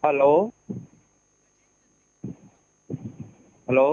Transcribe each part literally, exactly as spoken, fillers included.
Hello hello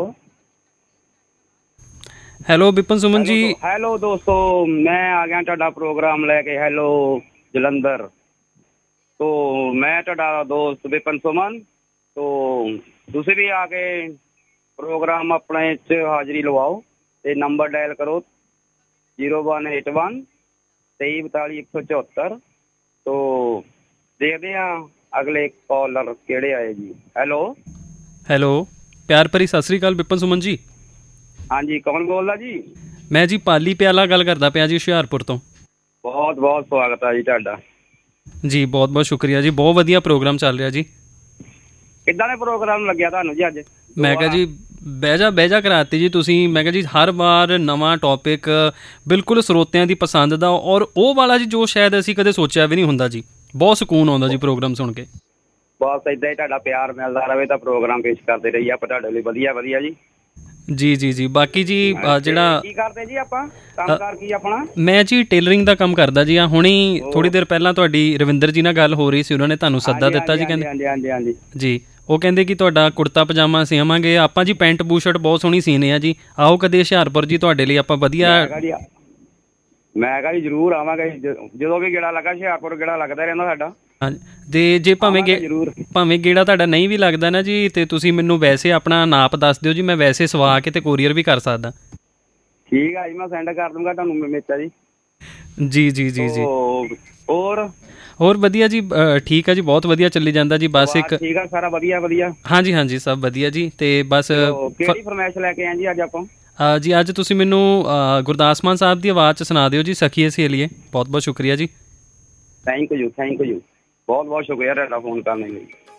hello Vipan Suman hello ਜੀ। ਦੋ hello ਦੋਸਤੋ, ਮੈਂ ਆ ਗਿਆ ਤੁਹਾਡਾ ਪ੍ਰੋਗਰਾਮ ਲੈ ਕੇ। ਹੈਲੋ ਜਲੰਧਰ ਤੋਂ, ਮੈਂ ਤੁਹਾਡਾ ਦੋਸਤ ਵਿਪਨ ਸੁਮਨ। ਤੋਂ ਤੁਸੀਂ ਵੀ ਆ ਕੇ ਪ੍ਰੋਗਰਾਮ ਆਪਣੇ 'ਚ ਹਾਜ਼ਰੀ ਲਵਾਓ ਅਤੇ ਨੰਬਰ ਡਾਇਲ ਕਰੋ ਜ਼ੀਰੋ ਵਨ ਏਟ ਵਨ ਤੇਈ ਬਤਾਲੀ ਇੱਕ ਸੌ ਚੁਹੱਤਰ। ਤੋਂ ਦੇਖਦੇ ਹਾਂ ਅਗਲੇ ਕਾਲਰ ਕਿਹੜੇ ਆਏ ਜੀ। ਹੈਲੋ ਹੈਲੋ, ਪਿਆਰ ਭਰੀ ਸਤਿ ਸ਼੍ਰੀ ਅਕਾਲ ਵਿਪਨ ਸੁਮਨ ਜੀ। ਹਾਂਜੀ, ਕੌਣ ਬੋਲਦਾ ਜੀ? ਮੈਂ ਜੀ ਪਾਲੀ ਪਿਆਲਾ ਗੱਲ ਕਰਦਾ ਪਿਆ ਜੀ, ਹੁਸ਼ਿਆਰਪੁਰ ਤੋਂ। ਬਹੁਤ ਬਹੁਤ ਸਵਾਗਤ ਹੈ ਜੀ ਤੁਹਾਡਾ। ਜੀ ਬਹੁਤ ਬਹੁਤ ਸ਼ੁਕਰੀਆ ਜੀ, ਬਹੁਤ ਵਧੀਆ ਪ੍ਰੋਗਰਾਮ ਚੱਲ ਰਿਹਾ ਜੀ। ਕਿੱਦਾਂ ਦੇ ਪ੍ਰੋਗਰਾਮ ਲੱਗਿਆ ਤੁਹਾਨੂੰ ਜੀ ਅੱਜ? ਮੈਂ ਕਿਹਾ ਜੀ ਬਹਿ ਜਾ ਬਹਿ ਜਾ ਕਰਾਤੀ ਜੀ ਤੁਸੀਂ। ਮੈਂ ਕਿਹਾ ਜੀ ਹਰ ਵਾਰ ਨਵਾਂ ਟੌਪਿਕ, ਬਿਲਕੁਲ ਸਰੋਤਿਆਂ ਦੀ ਪਸੰਦ ਦਾ, ਔਰ ਉਹ ਵਾਲਾ ਜੀ ਜੋ ਸ਼ਾਇਦ ਅਸੀਂ ਕਦੇ ਸੋਚਿਆ ਵੀ ਨਹੀਂ ਹੁੰਦਾ ਜੀ। ਬਹੁਤ ਸਕੂਨ ਆਉਂਦਾ ਜੀ ਪ੍ਰੋਗਰਾਮ ਸੁਣ ਕੇ। ਬਸ ਇੱਦਾਂ ਹੀ ਤੁਹਾਡਾ ਪਿਆਰ ਮਿਲਦਾ ਰਹੇ ਤਾਂ ਪ੍ਰੋਗਰਾਮ ਪੇਸ਼ ਕਰਦੇ ਰਹੀਏ ਆਪਾਂ ਤੁਹਾਡੇ ਲਈ। ਵਧੀਆ ਵਧੀਆ ਜੀ। ਜੀ ਜੀ ਜੀ ਬਾਕੀ ਜੀ ਤੇ ਜਿਹੜਾ ਕੀ ਕਰਦੇ ਜੀ ਆਪਾਂ, ਕੰਮ ਕਾਰ ਕੀ ਆਪਣਾ? ਮੈਂ ਜੀ ਟੇਲਰਿੰਗ ਦਾ ਕੰਮ ਕਰਦਾ ਜੀ। ਆ ਹੁਣੀ ਥੋੜ੍ਹੀ ਦੇਰ ਪਹਿਲਾਂ ਤੁਹਾਡੀ ਰਵਿੰਦਰ ਜੀ ਨਾਲ ਗੱਲ ਹੋ ਰਹੀ ਸੀ, ਉਹਨਾਂ ਨੇ ਤੁਹਾਨੂੰ ਸੱਦਾ ਹਾਂਜੀ ਦਿੱਤਾ ਹਾਂਜੀ ਜੀ। ਹਾਂਜੀ ਕਹਿੰਦੇ ਹਾਂਜੀ ਹਾਂਜੀ ਹਾਂਜੀ ਜੀ, ਉਹ ਕਹਿੰਦੇ ਕਿ ਤੁਹਾਡਾ ਕੁੜਤਾ ਪਜਾਮਾ ਸਿਵਾਂਗੇ ਆਪਾਂ ਜੀ। ਪੈਂਟ ਬੂਸ਼ਰਟ ਬਹੁਤ ਸੋਹਣੀ ਸੀਨੇ ਆ ਜੀ। ਆਓ ਕਦੇ ਹੁਸ਼ਿਆਰਪੁਰ ਜੀ, ਤੁਹਾਡੇ ਲਈ ਆਪਾਂ ਵਧੀਆ। ਮੈਂ ਕਿਹਾ ਜੀ ਮੈਂ ਕਿਹਾ ਜੀ ਜ਼ਰੂਰ ਆਵਾਂਗੇ। ਜਦੋਂ ਵੀ ਗੇੜਾ ਲੱਗਾ ਹੁਸ਼ਿਆਰਪੁਰ, ਗੇੜਾ ਲੱਗਦਾ ਰਹਿੰਦਾ ਸਾਡਾ। ਹਾਂਜੀ, ਅਤੇ ਜੇ ਭਾਵੇਂ ਗੇ ਆਵਾਂਗੇ ਜ਼ਰੂਰ। ਭਾਵੇਂ ਗੇੜਾ ਤੁਹਾਡਾ ਨਹੀਂ ਵੀ ਲੱਗਦਾ ਨਾ ਜੀ, ਅਤੇ ਤੁਸੀਂ ਮੈਨੂੰ ਵੈਸੇ ਆਪਣਾ ਨਾਪ ਦੱਸ ਦਿਓ ਜੀ। ਮੈਂ ਵੈਸੇ ਸਵਾ ਕੇ ਅਤੇ ਕੋਰੀਅਰ ਵੀ ਕਰ ਸਕਦਾ। ਠੀਕ ਆ ਜੀ, ਮੈਂ ਸੈਂਡ ਕਰ ਦੂੰਗਾ ਤੁਹਾਨੂੰ ਮੇਚਾ ਜੀ। ਜੀ ਜੀ ਜੀ ਜੀ ਉਹ ਹੋਰ ਹੋਰ ਵਧੀਆ ਜੀ, ਠੀਕ ਆ ਜੀ, ਬਹੁਤ ਵਧੀਆ ਚੱਲੀ ਜਾਂਦਾ ਜੀ। ਬਸ ਪਰਿਵਾਰ ਇੱਕ ਠੀਕ ਆ ਸਾਰਾ? ਵਧੀਆ ਵਧੀਆ। ਹਾਂਜੀ ਹਾਂਜੀ ਸਭ ਵਧੀਆ ਜੀ। ਅਤੇ ਬਸ ਚਲੋ, ਫ ਕਿਹੜੀ ਫਰਮਾਇਸ਼ ਲੈ ਕੇ ਆਏ ਜੀ ਅੱਜ ਆਪਾਂ? ਜੀ ਅੱਜ ਤੁਸੀਂ ਮੈਨੂੰ ਗੁਰਦਾਸ ਮਾਨ ਸਾਹਿਬ ਦੀ ਆਵਾਜ਼ 'ਚ ਸੁਣਾ ਦਿਓ ਜੀ, ਸਖੀਏ ਸਹੇਲੀਏ। ਬਹੁਤ ਬਹੁਤ ਸ਼ੁਕਰੀਆ ਜੀ। ਥੈਂਕ ਯੂ ਥੈਂਕ ਯੂ, ਬਹੁਤ ਬਹੁਤ ਸ਼ੁਕਰੀਆ ਤੁਹਾਡਾ ਫੋਨ ਕਰਨ ਲਈ।